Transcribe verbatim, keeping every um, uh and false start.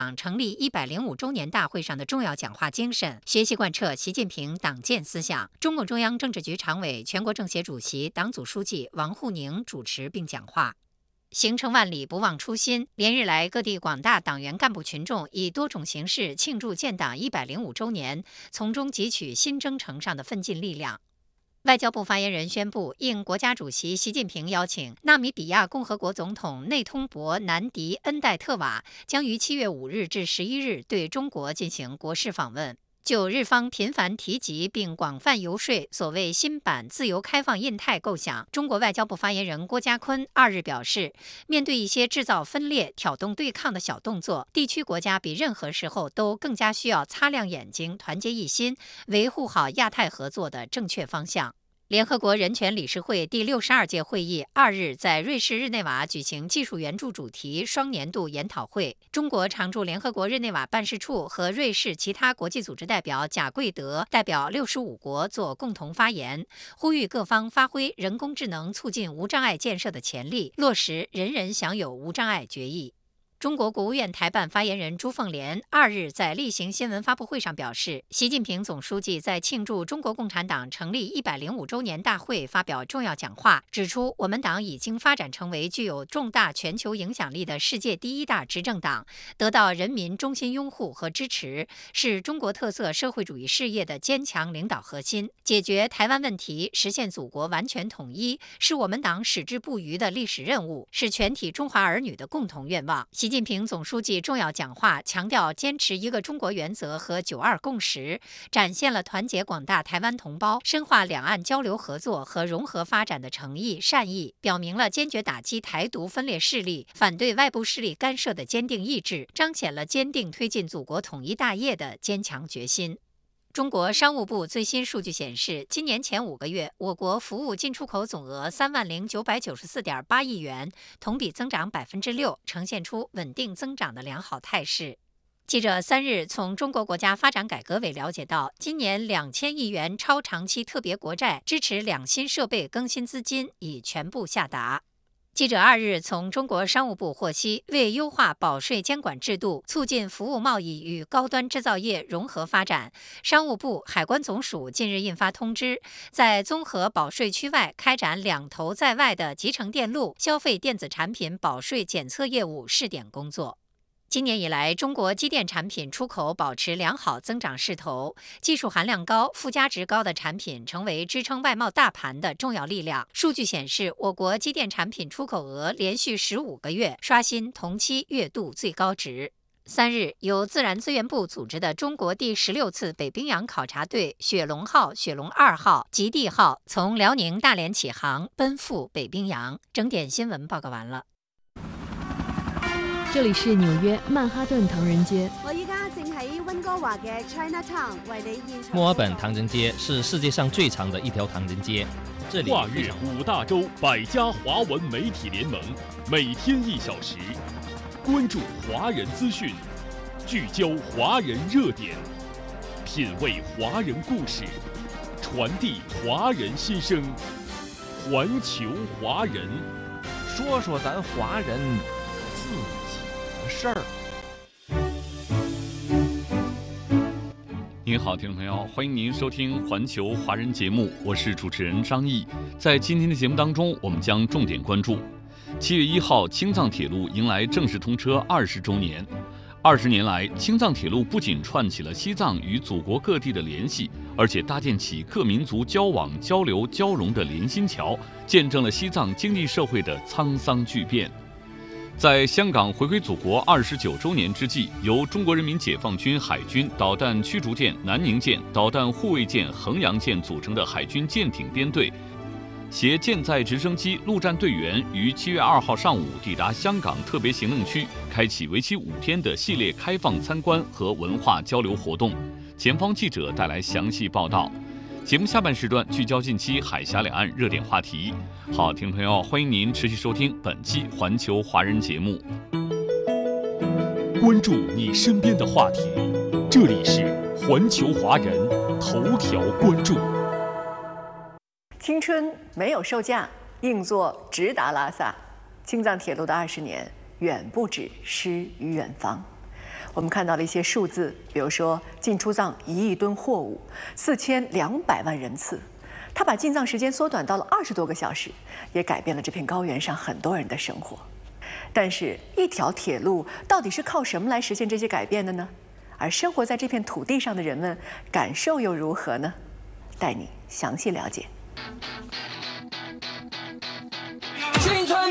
党成立一百零五周年大会上的重要讲话精神，学习贯彻习近平党建思想。中共中央政治局常委、全国政协主席、党组书记王沪宁主持并讲话。行程万里，不忘初心。连日来，各地广大党员干部群众以多种形式庆祝建党一百零五周年，从中汲取新征程上的奋进力量。外交部发言人宣布，应国家主席习近平邀请，纳米比亚共和国总统内通博南迪恩代特瓦将于七月五日至十一日对中国进行国事访问。就日方频繁提及并广泛游说所谓新版自由开放印太构想，中国外交部发言人郭家坤二日表示，面对一些制造分裂、挑动对抗的小动作，地区国家比任何时候都更加需要擦亮眼睛，团结一心，维护好亚太合作的正确方向。联合国人权理事会第六十二届会议二日在瑞士日内瓦举行技术援助主题双年度研讨会。中国常驻联合国日内瓦办事处和瑞士其他国际组织代表贾贵德代表六十五国做共同发言，呼吁各方发挥人工智能促进无障碍建设的潜力，落实人人享有无障碍决议。中国国务院台办发言人朱凤莲二日在例行新闻发布会上表示，习近平总书记在庆祝中国共产党成立一百零五周年大会发表重要讲话，指出我们党已经发展成为具有重大全球影响力的世界第一大执政党，得到人民衷心拥护和支持，是中国特色社会主义事业的坚强领导核心。解决台湾问题，实现祖国完全统一，是我们党矢志不渝的历史任务，是全体中华儿女的共同愿望。习近平总书记重要讲话强调坚持一个中国原则和九二共识，展现了团结广大台湾同胞、深化两岸交流合作和融合发展的诚意善意，表明了坚决打击台独分裂势力、反对外部势力干涉的坚定意志，彰显了坚定推进祖国统一大业的坚强决心。中国商务部最新数据显示，今年前五个月，我国服务进出口总额三万零九百九十四点八亿元，同比增长百分之六，呈现出稳定增长的良好态势。记者三日从中国国家发展改革委了解到，今年两千亿元超长期特别国债支持两新设备更新资金已全部下达。记者二日从中国商务部获悉，为优化保税监管制度，促进服务贸易与高端制造业融合发展，商务部、海关总署近日印发通知，在综合保税区外开展两头在外的集成电路、消费电子产品保税检测业务试点工作。今年以来，中国机电产品出口保持良好增长势头，技术含量高、附加值高的产品成为支撑外贸大盘的重要力量。数据显示，我国机电产品出口额连续十五个月刷新同期月度最高值。三日，由自然资源部组织的中国第十六次北冰洋考察队“雪龙号”、“雪龙二号”、“极地号”从辽宁大连起航，奔赴北冰洋。整点新闻报告完了。 这里是纽约曼哈顿唐人街。 我依家正喺温哥華嘅 Chinatown 為你現場。 墨爾本唐人街是世界上最长的一条唐人街。这里跨越五大洲百家华文媒体联盟，每天一小时，关注华人资讯，聚焦华人热点，品味华人故事，传递华人心声。环球华人， 说说咱华人自己的事儿。 您好，听众朋友，欢迎您收听环球华人节目，我是主持人张毅。在今天的节目当中，我们将重点关注七月一号，青藏铁路迎来正式通车二十周年。二十年来，青藏铁路不仅串起了西藏与祖国各地的联系，而且搭建起各民族交往、交流、交融的连心桥，见证了西藏经济社会的沧桑巨变。在香港回归祖国二十九周年之际，由中国人民解放军海军导弹驱逐舰南宁舰、导弹护卫舰衡阳舰组成的海军舰艇编队，携舰载直升机陆战队员于七月二号上午抵达香港特别行政区，开启为期五天的系列开放参观和文化交流活动。前方记者带来详细报道。节目下半时段聚焦近期海峡两岸热点话题。好，听众朋友，欢迎您持续收听本期环球华人节目，关注你身边的话题。这里是环球华人头条关注。 青春没有售价，硬座直达拉萨。青藏铁路的二十年远不止诗与远方。 我们看到了一些数字，比如说进出藏一亿吨货物，四千两百万人次。它把进藏时间缩短到了二十多个小时，也改变了这片高原上很多人的生活。但是，一条铁路到底是靠什么来实现这些改变的呢？而生活在这片土地上的人们感受又如何呢？带你详细了解。 青春